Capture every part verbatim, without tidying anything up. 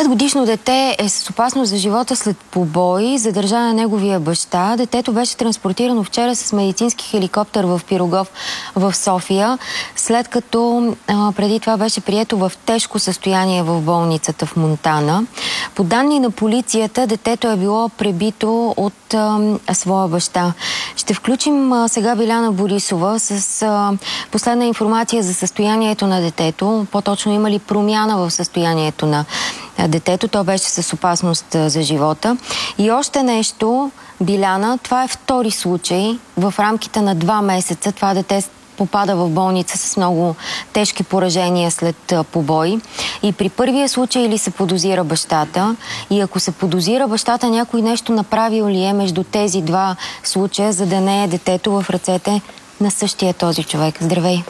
Петгодишно дете е с опасност за живота след побои. Задържан е неговия баща. Детето беше транспортирано вчера с медицински хеликоптер в Пирогов в София, след като а, преди това беше прието в тежко състояние в болницата в Монтана. По данни на полицията, детето е било пребито от а, своя баща. Ще включим а, сега Биляна Борисова с а, последна информация за състоянието на детето. По-точно има ли промяна в състоянието на детето. То беше с опасност за живота. И още нещо, Биляна, това е втори случай в рамките на два месеца. Това дете попада в болница с много тежки поражения след побой. И при първия случай ли се подозира бащата? И ако се подозира бащата, някой нещо направил ли е между тези два случая, за да не е детето в ръцете на същия този човек? Здравей!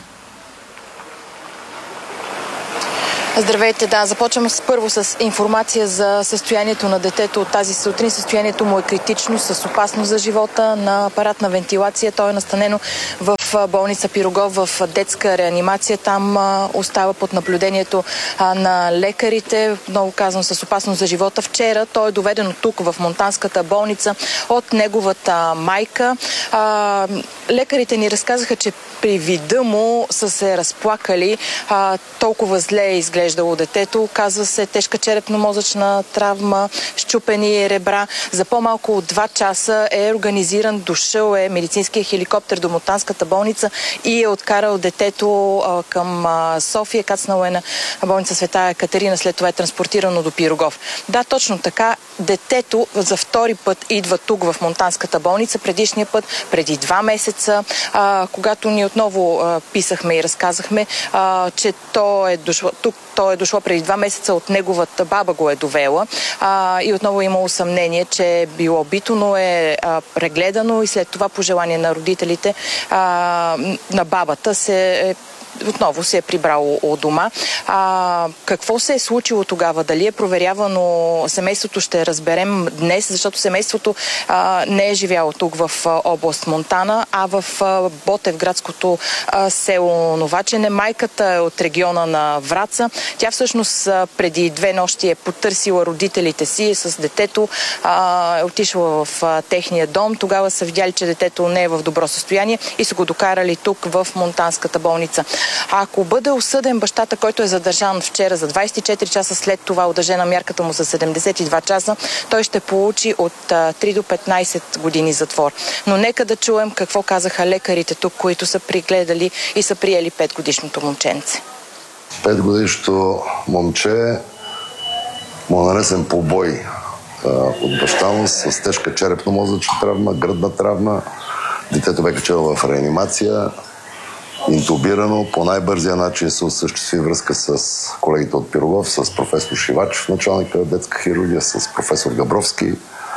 Здравейте, да. Започвам първо с информация за състоянието на детето от тази сутрин. Състоянието му е критично, с опасност за живота, на апаратна вентилация. Той е настанено в болница Пирогов в детска реанимация. Там а, остава под наблюдението а, на лекарите. Много казвам, с опасност за живота. Вчера той е доведен тук в Монтанската болница от неговата майка. А, лекарите ни разказаха, че при вида му са се разплакали. А, толкова зле е изглеждало детето. Казва се тежка черепно-мозъчна травма, счупени ребра. За по-малко от два часа е организиран, дошъл е медицинския хеликоптер до Монтанската болница и е откарал детето а, към а, София. Кацнало е на болница Света Екатерина, след това е транспортирано до Пирогов. Да, точно така. Детето за втори път идва тук в Монтанската болница. Предишния път, преди два месеца, а, когато ни отново а, писахме и разказахме, а, че то е дошло тук. То е дошло преди два месеца, от неговата баба го е довела а, и отново е имало съмнение, че е било бито, но е а, прегледано и след това по желание на родителите а, на бабата се е отново се е прибрало от дома. А, какво се е случило тогава? Дали е проверявано семейството, ще разберем днес, защото семейството а, не е живяло тук в а, област Монтана, а в а, Ботевградското а, село Новачене. Майката е от региона на Враца. Тя всъщност а, преди две нощи е потърсила родителите си с детето, а, е отишла в а, техния дом. Тогава са видяли, че детето не е в добро състояние и са го докарали тук в Монтанската болница. А ако бъде осъден бащата, който е задържан вчера за двадесет и четири часа, след това удължена мярката му за седемдесет и два часа, той ще получи от а, три до петнадесет години затвор. Но нека да чуем какво казаха лекарите тук, които са пригледали и са приели петгодишното момченце. Петгодишното момче му нанесен побой а, от баща му с тежка черепно-мозъчна травма, гръдна травма. Детето бе качено в реанимация. Интубирано. По най-бързия начин се осъществи връзка с колегите от Пирогов, с професор Шивачев, началника на детска хирургия, с професор Габровски.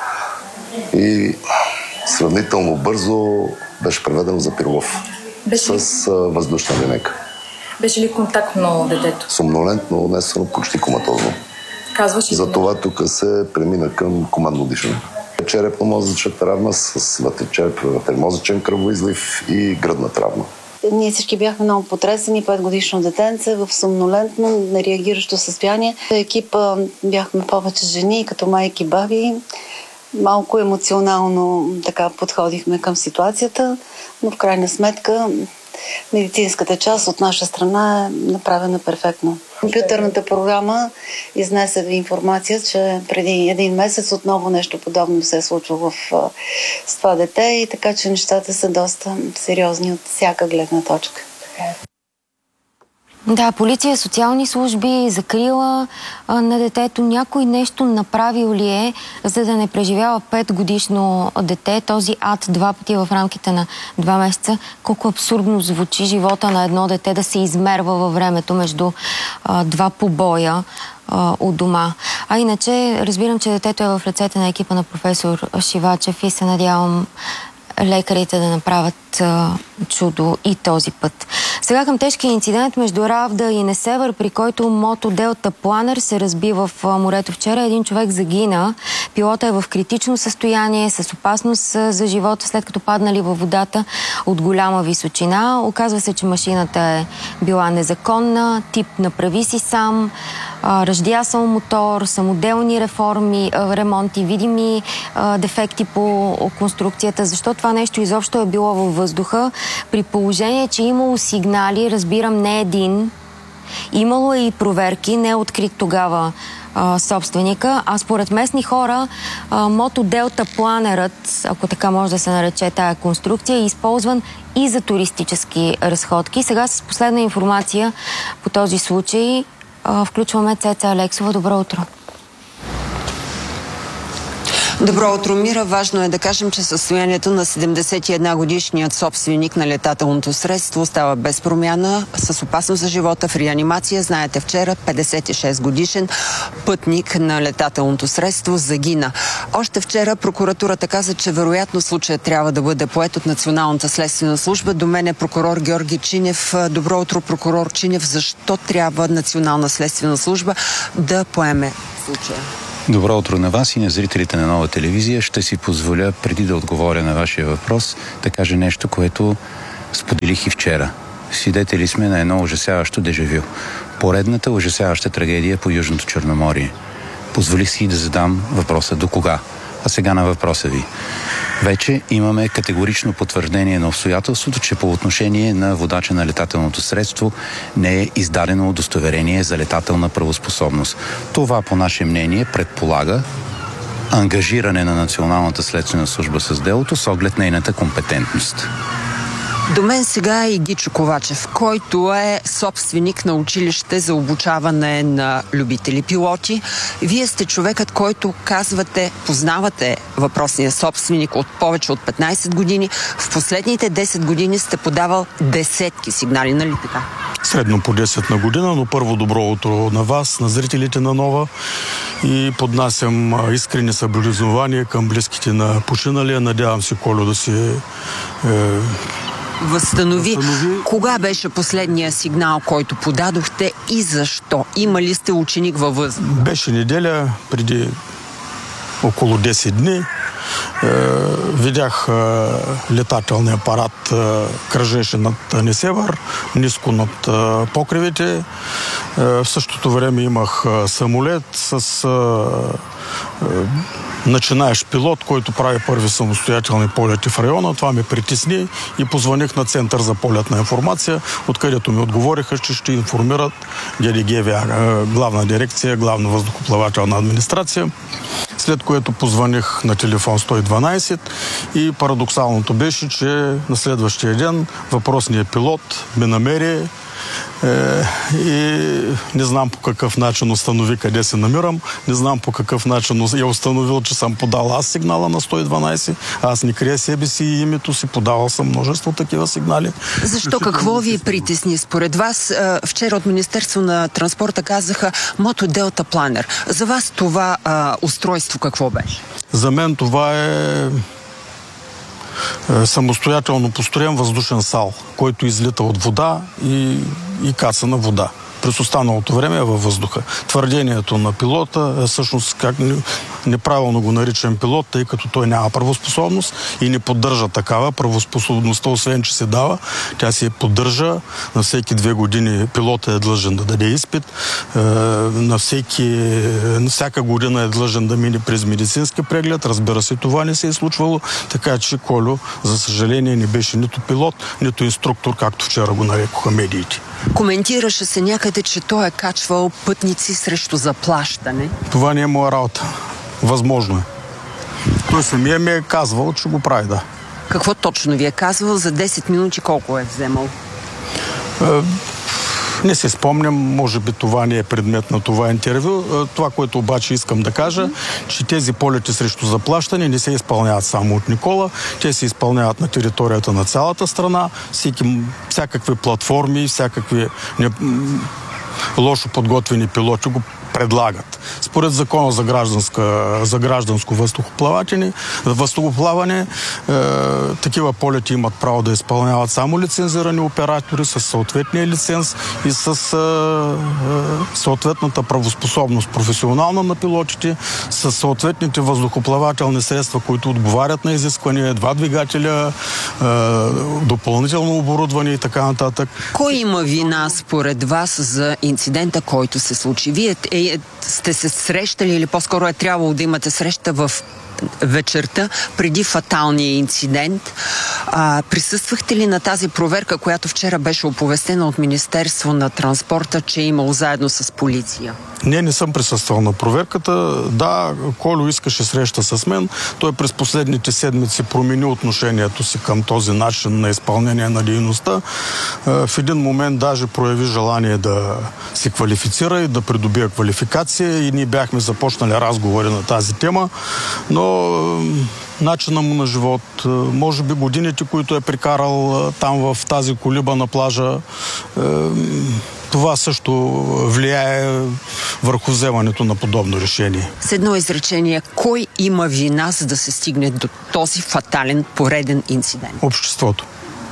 И сравнително бързо беше преведено за Пирогов беше с ли... въздушна линейка. Беше ли контактно детето? Сомнолентно, отнесено почти коматозно. Казваш ли? Затова тук се премина към командно дишане. Черепно-мозъчна травма с вътремозъчен кръвоизлив и гръдна травма. Ние всички бяхме много потресени, петгодишно детенце в сомнолентно, нереагиращо състояние. Екипа бяхме повече жени, като майки, баби. Малко емоционално така подходихме към ситуацията, но в крайна сметка медицинската част от наша страна е направена перфектно. Компютърната програма изнесе информация, че преди един месец отново нещо подобно се е случило в, с това дете и така, че нещата са доста сериозни от всяка гледна точка. Да, полиция, социални служби, закрила а, на детето. Някой нещо направил ли е, за да не преживява петгодишно дете, този ад два пъти в рамките на два месеца? Колко абсурдно звучи живота на едно дете да се измерва във времето между а, два побоя а, от дома. А иначе, разбирам, че детето е в ръцете на екипа на професор Шивачев и се надявам лекарите да направят а, чудо и този път. Сега към тежкия инцидент между Равда и Несебър, при който мото Делта Планер се разби в а, морето вчера. Един човек загина. Пилота е в критично състояние, с опасност а, за живота, след като паднали във водата от голяма височина. Оказва се, че машината е била незаконна, тип направи си сам. а, ръждясал мотор, самоделни реформи, а, ремонти, видими а, дефекти по конструкцията. Защо това нещо изобщо е било във въздуха? При положение, че е имало сигнали, разбирам, не един, имало е и проверки, не е открит тогава а, собственика, а според местни хора а, Мото Делта планерът, ако така може да се нарече тая конструкция, е използван и за туристически разходки. Сега с последна информация по този случай а, включваме Цеца Алексова. Добро утро! Добро утро, Мира. Важно е да кажем, че състоянието на седемдесет и една годишният собственик на летателното средство остава без промяна, с опасност за живота, в реанимация. Знаете, вчера петдесет и шест годишен пътник на летателното средство загина. Още вчера прокуратурата каза, че вероятно случаят трябва да бъде поет от Националната следствена служба. До мен е прокурор Георги Чинев. Добро утро, прокурор Чинев. Защо трябва Национална следствена служба да поеме случая? Добро утро на вас и на зрителите на Нова телевизия. Ще си позволя, преди да отговоря на вашия въпрос, да кажа нещо, което споделих и вчера. Свидетели сме на едно ужасяващо дежавю. Поредната ужасяваща трагедия по Южното Черноморие. Позволих си да задам въпроса до кога. А сега на въпроса ви. Вече имаме категорично потвърждение на обстоятелството, че по отношение на водача на летателното средство не е издадено удостоверение за летателна правоспособност. Това, по наше мнение, предполага ангажиране на Националната следствена служба с делото с оглед нейната компетентност. До мен сега е и Гичо Ковачев, който е собственик на училище за обучаване на любители пилоти. Вие сте човекът, който казвате, познавате въпросния собственик от повече от петнайсет години. В последните десет години сте подавал десетки сигнали, нали така? Средно по десет на година, но първо добро утро на вас, на зрителите на Нова, и поднасям искрени съболезнования към близките на починалия. Надявам се Колю да се е, Възстанови. Възстанови. Кога беше последния сигнал, който подадохте и защо? Има ли сте ученик във въздух? Беше неделя, преди около десет дни. Е, видях е, летателния апарат е, кръжеше над Несебър, ниско над е, покривите. Е, в същото време имах е, самолет с е, е, начинаещ пилот, който прави първи самостоятелни полети в района. Това ме притесни и позвоних на Център за полетна информация, откъдето ми отговориха, че ще информират ГДГВА, главна дирекция, главна въздухоплавателна администрация. След което позвоних на телефон сто и дванайсет и парадоксалното беше, че на следващия ден въпросният пилот ме намери Е, и не знам по какъв начин установи къде се намирам, не знам по какъв начин е установил, че съм подал аз сигнала на сто и дванайсет. Аз не крия себе си и името си, подавал съм множество такива сигнали. Защо? Какво ви притесни според вас? Вчера от Министерство на транспорта казаха Мото Делта планер. За вас това а, устройство какво беше? За мен това е самостоятелно построен въздушен сал, който излита от вода и, и каца на вода. През останалото време е във въздуха. Твърдението на пилота е всъщност как неправилно го наричам пилот, тъй като той няма правоспособност и не поддържа такава. Правоспособността, освен че се дава, тя се поддържа. На всеки две години пилота е длъжен да даде изпит. На, всеки, на всяка година е длъжен да мине през медицински преглед. Разбира се, това не се е случвало. Така че Колю, за съжаление, не беше нито пилот, нито инструктор, както вчера го нарекоха медиите. Коментираше се някъде, че той е качвал пътници срещу заплащане. Това не е моя работа. Възможно е. Той самия ми е казвал, че го прави, да. Какво точно ви е казвал? За десет минути колко е вземал? Е, не се спомням, може би това не е предмет на това интервю. Това, което обаче искам да кажа, че тези полети срещу заплащане не се изпълняват само от Никола, те се изпълняват на територията на цялата страна, всеки, всякакви платформи, всякакви не, лошо подготвени пилоти го предлагат. Според закона за, за гражданско въздухоплаване, въздухоплаване е, такива полети имат право да изпълняват само лицензирани оператори с съответния лиценз и с е, е, съответната правоспособност професионална на пилотите, с съответните въздухоплавателни средства, които отговарят на изисквания, два двигателя, е, допълнително оборудване и така нататък. Кой има вина според вас за инцидента, който се случи? Вие е, сте се срещали или по-скоро е трябвало да имате среща в вечерта преди фаталния инцидент. А, присъствахте ли на тази проверка, която вчера беше оповестена от Министерство на транспорта, че е имало заедно с полиция? Не, не съм присъствал на проверката. Да, Колю искаше среща с мен. Той през последните седмици промени отношението си към този начин на изпълнение на дейността. В един момент даже прояви желание да се квалифицира и да придобие квалификация и ние бяхме започнали разговори на тази тема, но начина му на живот, може би годините, които е прекарал там в тази колиба на плажа, това също влияе върху вземането на подобно решение. С едно изречение, кой има вина, за да се стигне до този фатален пореден инцидент? Обществото.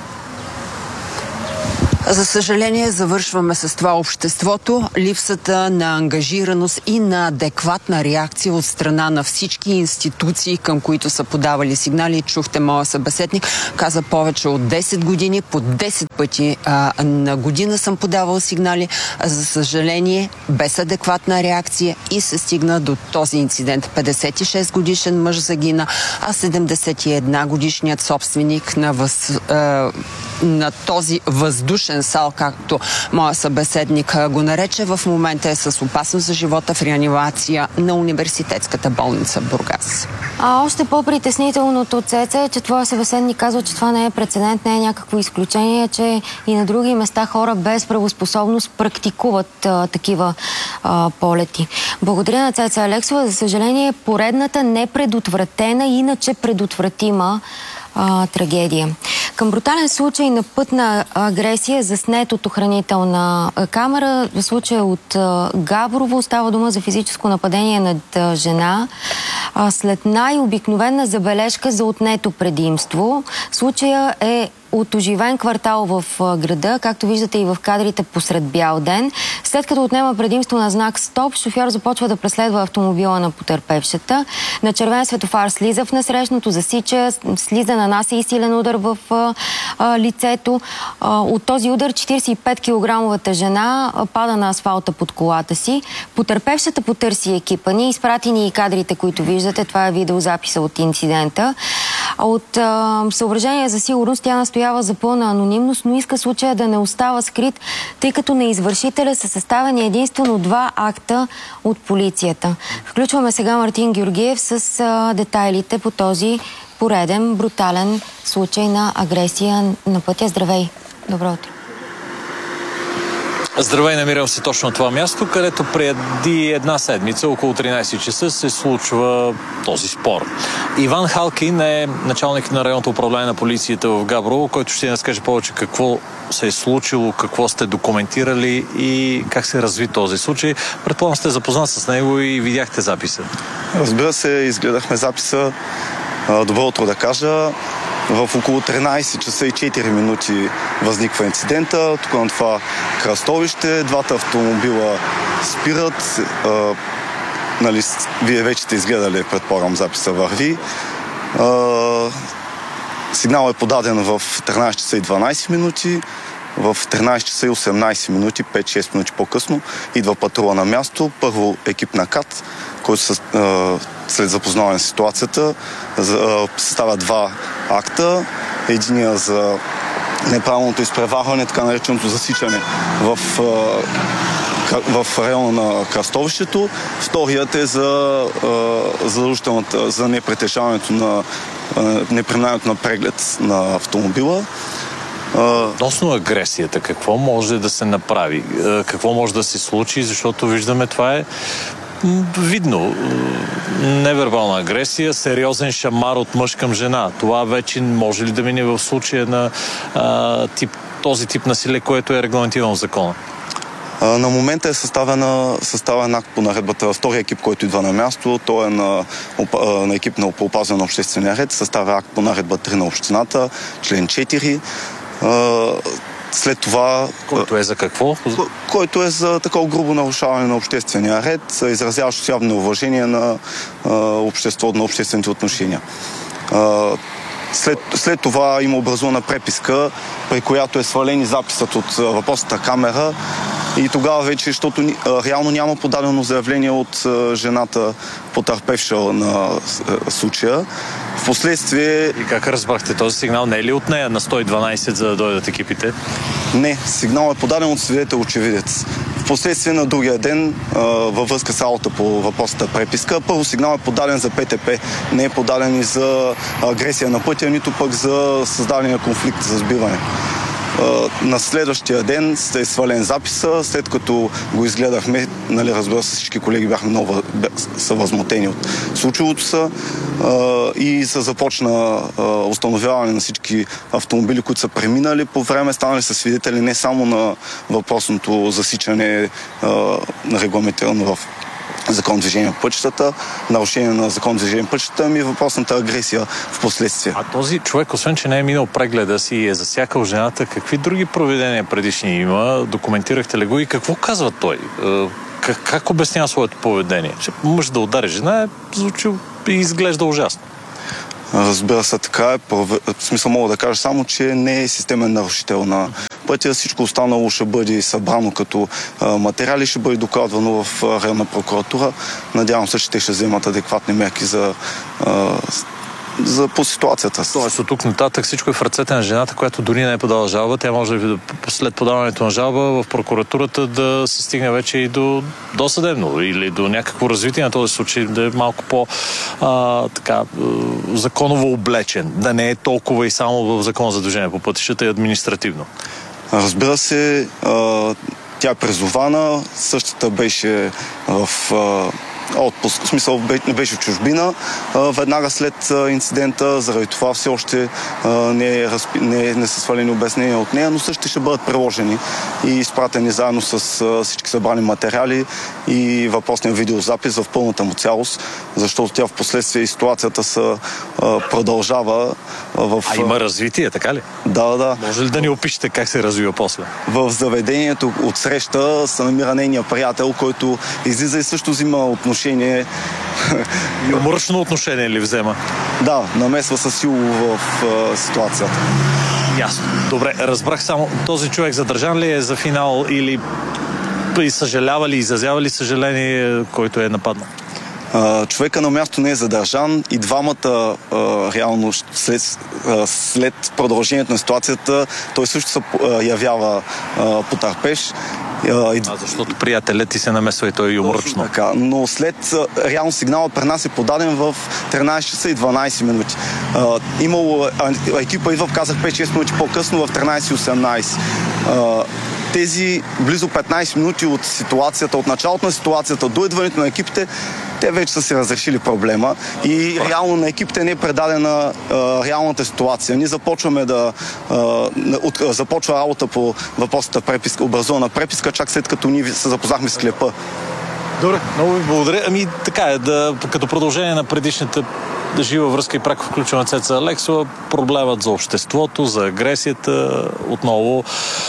За съжаление, завършваме с това обществото. Липсата на ангажираност и на адекватна реакция от страна на всички институции, към които са подавали сигнали. Чухте моя събеседник, каза повече от десет години, по десет пъти а, на година съм подавал сигнали. За съжаление, без адекватна реакция и се стигна до този инцидент. петдесет и шест годишен мъж загина, а седемдесет и една годишният собственик на, въз, а, на този въздушен сал, както моя събеседник го нарече, в момента е с опасност за живота в реанимация на университетската болница в Бургас. А още по-притеснителното, Цеца, е, че твоя събеседник казва, че това не е прецедент, не е някакво изключение, че и на други места хора без правоспособност практикуват а, такива а, полети. Благодаря на Цеца Алексова. За съжаление, поредната непредотвратена, иначе предотвратима А, трагедия. Към брутален случай на пътна агресия, заснет от охранителна камера, в случая от а, Габрово, става дума за физическо нападение над а, жена. А, след най-обикновена забележка за отнето предимство. Случая е от оживен квартал в града, както виждате и в кадрите посред бял ден. След като отнема предимство на знак стоп, шофьор започва да преследва автомобила на потърпевшата. На червен светофар слиза в насрещното, засича, слиза, нанася и силен удар в а, а, лицето. А, от този удар четиридесет и пет килограмовата жена а, пада на асфалта под колата си. Потърпевшата потърси екипа ни, изпрати ни и кадрите, които виждате. Това е видеозаписа от инцидента. От а, съображение за сигурност тя настоява за пълна анонимност, но иска случая да не остава скрит, тъй като на извършителя са съставени единствено два акта от полицията. Включваме сега Мартин Георгиев с а, детайлите по този пореден брутален случай на агресия на пътя. Здравей! Добро утро! Здравей, намирам се точно на това място, където преди една седмица, около тринайсет часа, се случва този спор. Иван Халкин е началник на районното управление на полицията в Габрово, който ще ни разкаже повече какво се е случило, какво сте документирали и как се разви този случай. Предполагам, сте запознат с него и видяхте записа. Разбира се, изгледахме записа. Добро утро да кажа. В около тринайсет часа и четири минути възниква инцидента. Тук на това кръстовище. Двата автомобила спират. А, нали, вие вече сте изгледали, предполагам, записа върви. А, сигнал е подаден в тринайсет часа и дванайсет минути. В тринайсет часа и осемнайсет минути, пет-шест минути по-късно, идва патрула на място. Първо екип на КАТ, който са, след запознаване на ситуацията, съставя два акта. Единия за неправилното изпреварване, така нареченото засичане в, в района на кръстовището. Вторият е за, за непретежаването на непреминаването на преглед на автомобила. Относно агресията, какво може да се направи? Какво може да се случи? Защото виждаме, това е видно. Невербална агресия, сериозен шамар от мъж към жена. Това вече може ли да мине в случая на а, тип, този тип насилие, което е регламентирано в закона? На момента е съставена, съставен акт по наредбата. Втория екип, който идва на място, той е на, на екип на по опазване на обществения ред. Съставя акт по наредба три на общината, член четири. След това... Който е за какво? Който е за такова грубо нарушаване на обществения ред, изразяващо явно неуважение на обществото, на обществените отношения. След, след това има образувана преписка, при която е свален записът от въпросната камера и тогава вече, защото реално няма подадено заявление от жената, потърпевша на случая. Впоследствие... И как разбрахте този сигнал? Не е ли от нея на сто и дванайсет, за да дойдат екипите? Не, сигнал е подаден от свидетел очевидец. Впоследствие на другия ден, във връзка с работа по въпросната преписка, първо сигнал е подаден за ПТП. Не е подаден и за агресия на пътя, нито пък за създадения конфликт за сбиване. На следващия ден сте свален записа, след като го изгледахме, нали, разбира се, всички колеги бяхме много са възмутени от случилото се и се започна установяване на всички автомобили, които са преминали по време, станали са свидетели не само на въпросното засичане на регламентирано в закон движение по пътищата, нарушение на закон движение по пътищата, ми въпросната агресия в последствие. А този човек, освен че не е минал прегледа си и е засякал жената, какви други проведения предишни има? Документирахте ли го и какво казва той? Как, как обяснява своето поведение? Че мъж да удари жена е звучи и изглежда ужасно. Разбира се, така е. В смисъл мога да кажа само, че не е системен нарушител на пътя. Всичко останало ще бъде събрано като а, материали, ще бъде докладвано в а, районна прокуратура. Надявам се, че те ще вземат адекватни мерки за, а, за по ситуацията. Тоест от тук нататък всичко е в ръцете на жената, която дори не е подала жалба. Тя може да, след подаването на жалба в прокуратурата да се стигне вече и до досъдебно или до някакво развитие на този случай, да е малко по а, така, законово облечен, да не е толкова и само в закон за движение по пътищата и административно. Разбира се, а, тя е призована, същата беше в а, отпуск, в смисъл беше в чужбина. Веднага след инцидента, заради това все още не, е разпи... не, не са свалени обяснения от нея, но също ще бъдат приложени и изпратени заедно с всички събрани материали и въпросния видеозапис в пълната му цялост, защото тя в последствие и ситуацията се продължава в... А има развитие, така ли? Да, да. Може ли да ни опишете как се развива после? В заведението от среща се намира нейния приятел, който излиза и също взима отношение. Юморъчно отношение ли взема? Да, намесва се сило в в ситуацията. Ясно. Добре, разбрах само, този човек задържан ли е за финал или и съжалява ли, изразява ли съжаление, който е нападнал? Човека на място не е задържан и двамата реално след, след продължението на ситуацията той също се явява потърпеш. А, защото приятелят ти се намесва и той е юморъчно. Така, но след реално сигнала при нас е подаден в тринайсет часа и дванайсет минути. А, имало, екипа идва, казах пет-шест минути по-късно в тринайсет и осемнайсет. А, тези близо петнайсет минути от ситуацията, от началото на ситуацията до идването на екипите, те вече са си разрешили проблема и реално на екипите не е предадена а, реалната ситуация. Ние започваме да а, от, а, започва работа по въпросната преписка, образувана преписка, чак след като ние се запознахме с клепа. Добре, много ви благодаря. Ами така е, да, като продължение на предишната жива връзка и пряко включване на Цеца Алексова, проблемът за обществото, за агресията отново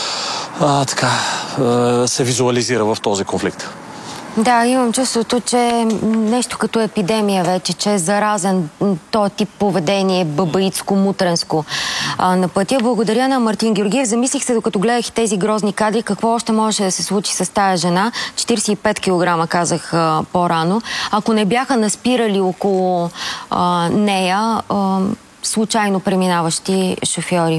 а, така, а, се визуализира в този конфликт. Да, имам чувството, че нещо като епидемия вече, че е заразен този тип поведение, бабаитско, мутренско а, на пътя. Благодаря на Мартин Георгиев. Замислих се, докато гледах тези грозни кадри, какво още можеше да се случи с тая жена. четирийсет и пет килограма, казах а, по-рано. Ако не бяха наспирали около а, нея а, случайно преминаващи шофьори.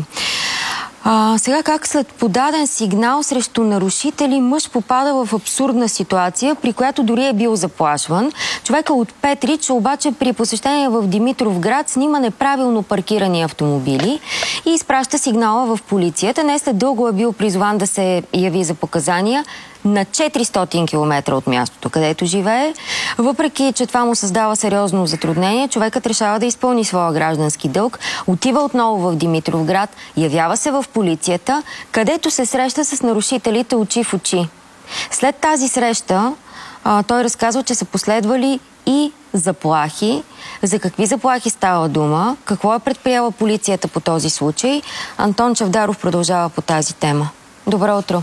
А, сега как след подаден сигнал срещу нарушители мъж попада в абсурдна ситуация, при която дори е бил заплашван. Човека от Петрич обаче при посещение в Димитровград снима неправилно паркирани автомобили и изпраща сигнала в полицията. Не след дълго е бил призван да се яви за показания на четиристотин километра от мястото, където живее. Въпреки че това му създава сериозно затруднение, човекът решава да изпълни своя граждански дълг, отива отново в Димитровград, явява се в полицията, където се среща с нарушителите очи в очи. След тази среща а, той разказва, че са последвали и заплахи. За какви заплахи става дума? Какво е предприела полицията по този случай? Антон Чавдаров продължава по тази тема. Добро утро!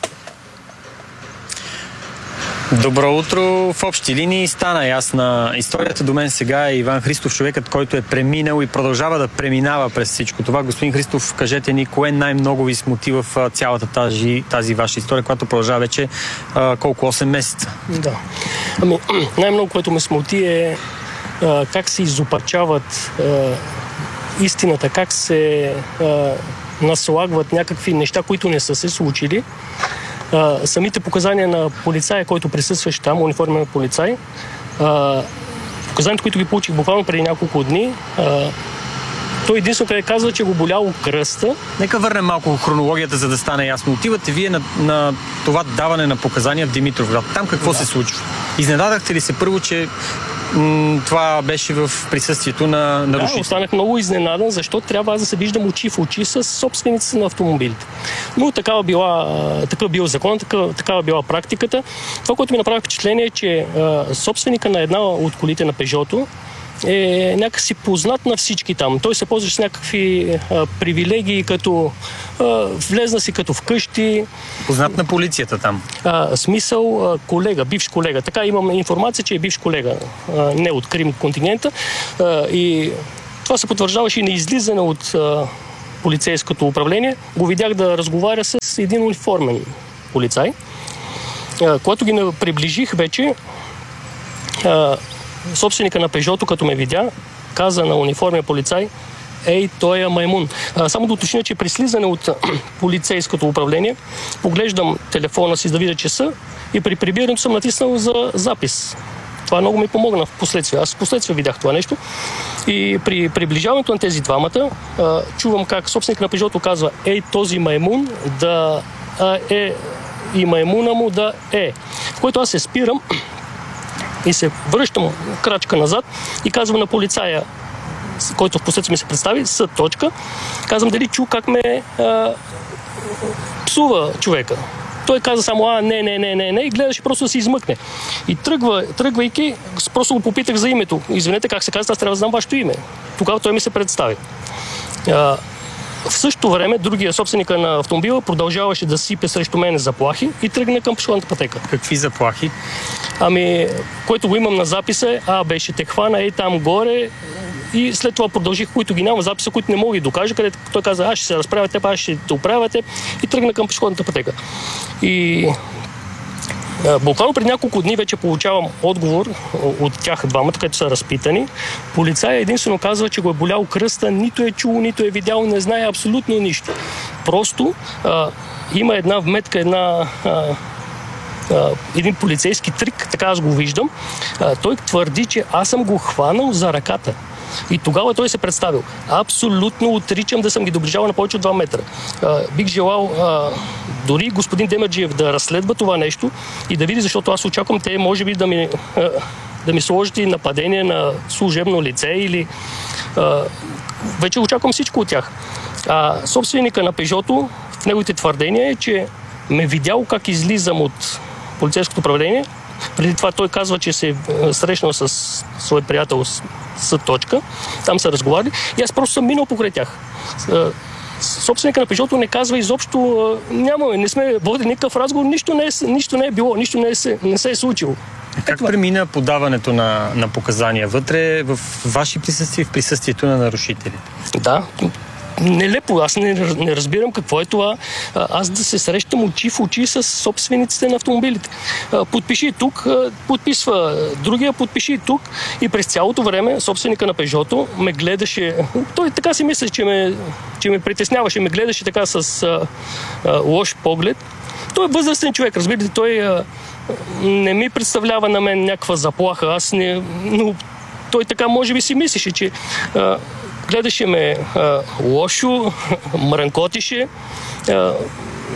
Добро утро! В общи линии стана ясна историята. До мен сега е Иван Христов, човекът, който е преминал и продължава да преминава през всичко това. Господин Христов, кажете ни, кое най-много ви смути в цялата тази, тази ваша история, която продължава вече а, колко осем месеца? Да. Ами, най-много, което ме смути е а, как се изопачават а, истината, как се а, наслагват някакви неща, които не са се случили. Uh, самите показания на полицая, който присъстваше там, униформен полицай, uh, показанията, които ги получих буквално преди няколко дни, uh, той единствено къде казва, че го боляло кръста. Нека върнем малко хронологията, за да стане ясно. Отивате вие на, на това даване на показания в Димитровград. Там какво да. се случва? Изненадахте ли се първо, че м- това беше в присъствието на нарушители? Да, останах много изненадан, защото трябва аз да се виждам очи в очи с собствениците на автомобилите. Но такава била, такъв бил закон, такава, такава била практиката. Това, което ми направи впечатление е, че а, собственика на една от колите на Пежото е някакси познат на всички там. Той се ползваше с някакви а, привилегии, като а, влезна си като вкъщи. Познат на полицията там? А, смисъл а, колега, бивш колега. Така имам информация, че е бивш колега, а, не от Крим контингента. А, и това се потвърждаваше и на излизане от а, полицейското управление. Го видях да разговаря с един униформен полицай. А, когато ги приближих вече, а, собственика на Пежото, като ме видя, каза на униформен полицай: ей, той е маймун. А, само да уточня, че при слизане от полицейското управление поглеждам телефона си, за да видя часа, и при прибирането съм натиснал за запис. Това много ми помогна в последствие. Аз в последствие видях това нещо. И при приближаването на тези двамата а, чувам как собственик на Пежото казва: ей, този маймун да а, е и маймуна му да е. В което аз се спирам и се връщам крачка назад и казвам на полицая, който в последствие ми се представи, с точка, казвам дали чу как ме а, псува човека. Той каза само: а, не, не, не, не, не, и гледаше просто да се измъкне. И тръгва, тръгвайки, просто го попитах за името. Извинете, как се казва, аз трябва да знам вашето име. Тогава той ми се представи. А, в същото време другия собственика на автомобила продължаваше да сипе срещу мен заплахи и тръгна към пешеходната пътека. Какви заплахи? Ами, което го имам на записа, а, беше те хвана, ей там горе, и след това продължих, които ги няма записа, които не мога да докажа, където той каза: аз ще се разправя теб, аз ще те оправяте, и тръгна към пешеходната пътека. И а, буквално преди няколко дни вече получавам отговор от тях двамата, където са разпитани. Полицая единствено казва, че го е болял кръста, нито е чул, нито е видял, не знае абсолютно нищо. Просто а, има една вметка, една... А, Uh, един полицейски трик, така аз го виждам. Uh, той твърди, че аз съм го хванал за ръката. И тогава той се представил: абсолютно отричам да съм ги доближавал на повече от два метра. Uh, бих желал uh, дори господин Демерджиев да разследва това нещо и да види, защото аз очаквам те може би да ми, uh, да ми сложат и нападение на служебно лице или... Uh, вече очаквам всичко от тях. Uh, собственика на Пежото, в неговите твърдения е, че ме видял как излизам от полицейското управление. Преди това той казва, че се е срещнал с свой приятел с, с точка. Там са разговаряли. И аз просто съм минал покрай тях. Собственика на Пежото не казва изобщо, нямаме, не сме водили никакъв разговор, нищо не е, нищо не е било, нищо не, е, не се е случило. Как премина подаването на, на показания вътре в ваши присъствия, в присъствието на нарушителите? Да, нелепо. Аз не, не разбирам какво е това. Аз да се срещам очи в очи с собствениците на автомобилите. Подпиши тук, подписва другия, подпиши тук, и през цялото време собственика на Пежото ме гледаше. Той така си мисли, че ме, че ме притесняваше, ме гледаше така с а, а, лош поглед. Той е възрастен човек, разбирате, той а, не ми представлява на мен някаква заплаха. Аз не... Но той така може би си мислеше, че а, гледаше ме а, лошо, мрънкотише. А,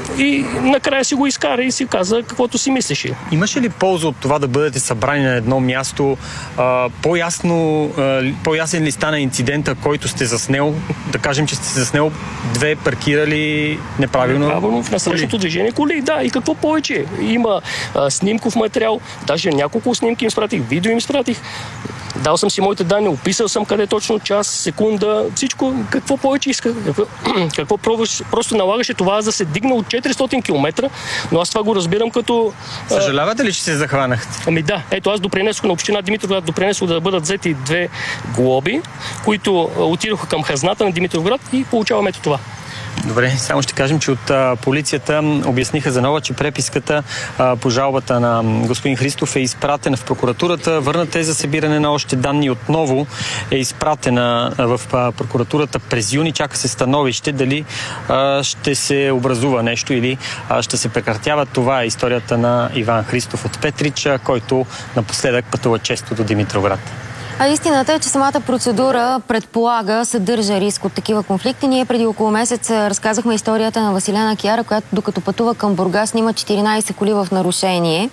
и накрая си го изкара и си каза каквото си мислеше. Имаше ли полза от това да бъдете събрани на едно място? А, по-ясно, а, по-ясен ли стана инцидента, който сте заснел? Да кажем, че сте заснел две паркирали неправилно. Неправилно в насрещното движение коли, да. И какво повече? Има а, снимков материал, даже няколко снимки им спратих, видео им спратих. Дал съм си моите данни, описал съм къде точно час, секунда, всичко. Какво повече иска? Какво, какво пробваш? Просто налагаше това да се дигна от четиристотин километра, но аз това го разбирам като... Съжалявате ли, че се захванахте? Ами да. Ето аз допринесох на община Димитровград, допринесох да бъдат взети две глоби, които отидоха към хазната на Димитровград и получаваме ето това. Добре, само ще кажем, че от а, полицията обясниха за нова, че преписката а, по жалбата на господин Христов е изпратена в прокуратурата. Върната е за събиране на още данни. Отново е изпратена а, в а, прокуратурата през юни. Чака се становище дали а, ще се образува нещо или а, ще се прекратява. Това е историята на Иван Христов от Петрич, който напоследък пътува често до Димитровград. А истината е, че самата процедура предполага, съдържа риск от такива конфликти. Ние преди около месец разказахме историята на Василена Кяра, която докато пътува към Бургас снима четиринайсет коли в нарушение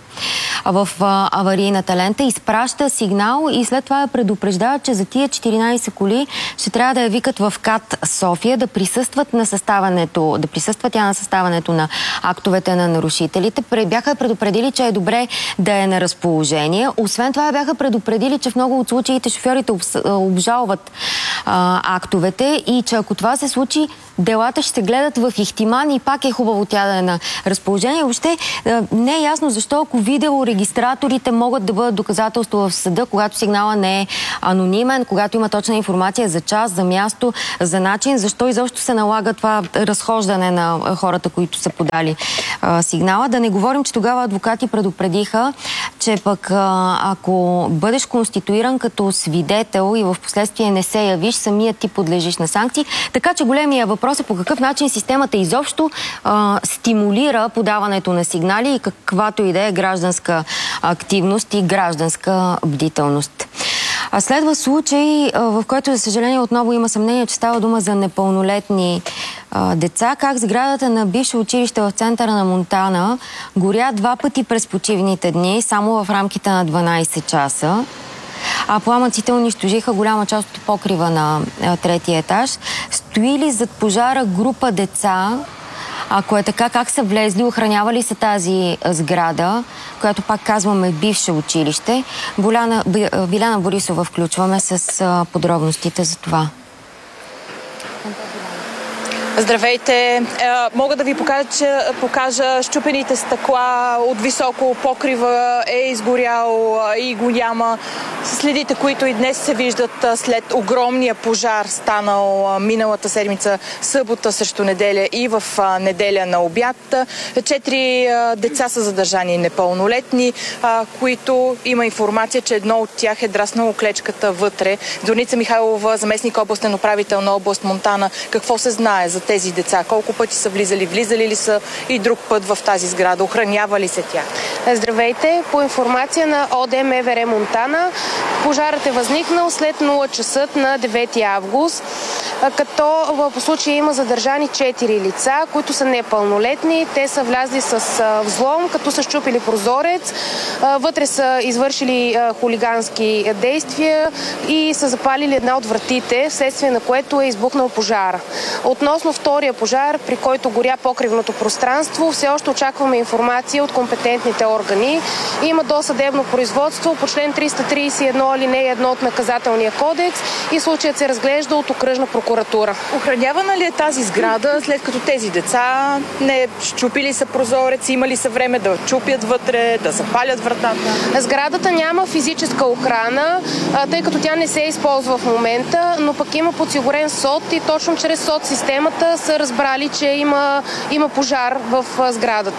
в аварийната лента, изпраща сигнал и след това предупреждава, че за тия четиринайсет коли ще трябва да я викат в КАТ София, да присъстват на съставането, да присъства тя на съставането на актовете на нарушителите. Бяха предупредили, че е добре да е на разположение. Освен това бяха предупредили, че в много от случаи шофьорите обжалват а, актовете и че ако това се случи, делата ще се гледат в ихтиман и пак е хубаво тя да е на разположение. Въобще а, не е ясно защо, ако видеорегистраторите могат да бъдат доказателство в съда, когато сигнала не е анонимен, когато има точна информация за час, за място, за начин, защо изобщо се налага това разхождане на хората, които са подали а, сигнала. Да не говорим, че тогава адвокати предупредиха, че пък а, ако бъдеш конституиран като свидетел и в последствие не се явиш, самият ти подлежиш на санкции. Така че големия въпрос е по какъв начин системата изобщо а, стимулира подаването на сигнали и каквато и да е гражданска активност и гражданска бдителност. А следва случай, а, в който, за съжаление, отново има съмнение, че става дума за непълнолетни а, деца. Как сградата на бивше училище в центъра на Монтана горя два пъти през почивните дни, само в рамките на дванайсет часа. А пламъците унищожиха голяма част от покрива на а, третия етаж. Стои ли зад пожара група деца? Ако е така, как са влезли? Охранявали са тази сграда, която пак казваме бивше училище? Боляна, Биляна Борисова включваме с а, подробностите за това. Здравейте! Мога да ви покажа, че, покажа щупените стъкла от високо, покрива е изгорял и го няма. Следите, които и днес се виждат след огромния пожар, станал миналата седмица, събота срещу неделя и в неделя на обяд. Четири деца са задържани непълнолетни, които има информация, че едно от тях е драснало клечката вътре. Зорница Михайлова, заместник областен управител на област Монтана, какво се знае за тези деца? Колко пъти са влизали? Влизали ли са и друг път в тази сграда? Охранява ли се тя? Здравейте! По информация на ОД МВР Монтана, пожарът е възникнал след нула часа на девети август, като в случая има задържани четири лица, които са непълнолетни. Те са влязли с взлом, като са счупили прозорец. Вътре са извършили хулигански действия и са запалили една от вратите, вследствие на което е избухнал пожара. Относно втория пожар, при който горя покривното пространство, все още очакваме информация от компетентните органи. Има досъдебно производство по член триста трийсет и едно алинея едно от Наказателния кодекс и случаят се разглежда от окръжна прокуратура. Охранявана ли е тази сграда, след като тези деца не щупили са прозорец, имали са време да чупят вътре, да запалят вратата? Сградата няма физическа охрана, тъй като тя не се използва в момента, но пък има подсигурен СОТ и точно чрез СОТ системата са разбрали, че има, има пожар в сградата.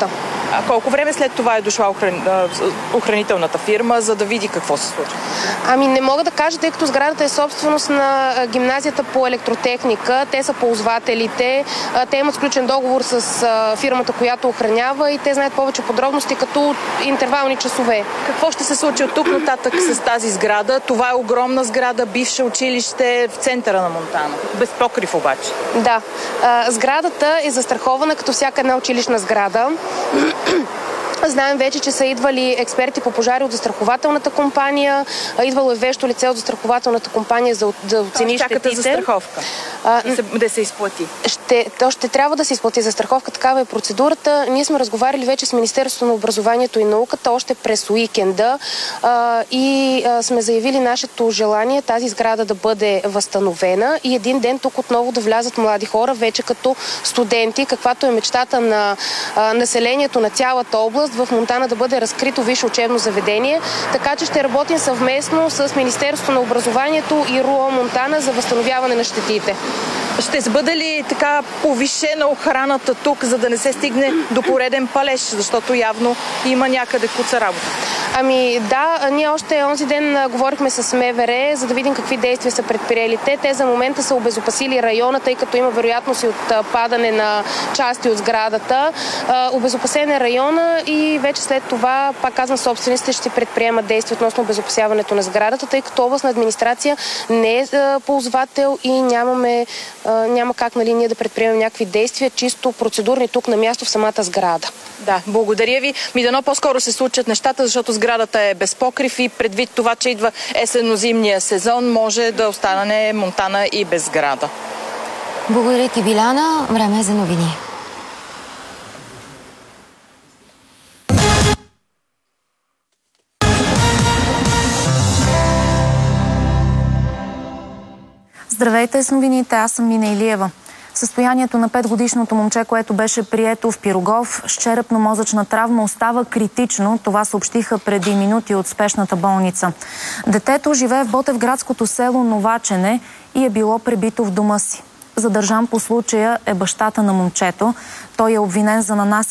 А колко време след това е дошла охран... охранителната фирма, за да види какво се случва? Ами не мога да кажа, тъй като сградата е собственост на гимназията по електротехника. Те са ползвателите. Те имат сключен договор с фирмата, която охранява и те знаят повече подробности като интервални часове. Какво ще се случи от тук нататък с тази сграда? Това е огромна сграда, бивше училище в центъра на Монтана. Без покрив обаче. Да. Сградата е застрахована като всяка една училищна сграда. Знаем вече, че са идвали експерти по пожари от застрахователната компания, идвало е вещо лице от застрахователната компания за да оцени щетите. Чакате застраховка а, да, се, да се изплати? Ще, то ще трябва да се изплати застраховка, такава е процедурата. Ние сме разговаряли вече с Министерството на образованието и науката още през уикенда а, и а, сме заявили нашето желание тази сграда да бъде възстановена и един ден тук отново да влязат млади хора, вече като студенти, каквато е мечтата на а, населението на цялата област, в Монтана да бъде разкрито висше учебно заведение, така че ще работим съвместно с Министерството на образованието и РУО Монтана за възстановяване на щетите. Ще бъде ли така повишена охраната тук, за да не се стигне до пореден палеж, защото явно има някъде куца работа? Ами да, ние още онзи ден говорихме с МВР, за да видим какви действия са предприели те. Те за момента са обезопасили района, тъй като има вероятност и от падане на части от сградата. Обезопасен е района и вече след това, пак казвам, собствениците ще предприемат действия относно обезопасяването на сградата, тъй като областна администрация не е ползвател и нямаме, няма как, нали, ние да предприемем някакви действия, чисто процедурни тук на място в самата сграда. Да, благодаря ви. Ми дано по-скоро се случат нещата, защото сградата е без покрив и предвид това, че идва есенно-зимния сезон, може да остане Монтана и без сграда. Благодаря ти, Биляна. Време е за новини. Здравейте с новините, аз съм Мина Илиева. Състоянието на петгодишното момче, което беше прието в Пирогов с черепно-мозъчна травма, остава критично. Това съобщиха преди минути от спешната болница. Детето живее в ботевградското село Новачене и е било пребито в дома си. Задържан по случая е бащата на момчето. Той е обвинен за нанасяне